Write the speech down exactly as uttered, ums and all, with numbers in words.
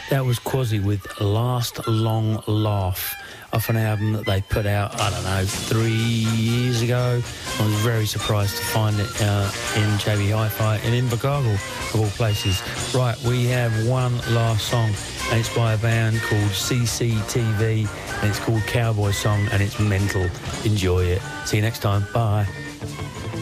That was Quasi with Last Long Laugh off an album that they put out, I don't know, three years ago. I was very surprised to find it uh, in J B Hi-Fi and in Invercargill, of all places. Right, we have one last song, and it's by a band called C C T V, and it's called Cowboy Song, and it's mental. Enjoy it. See you next time. Bye.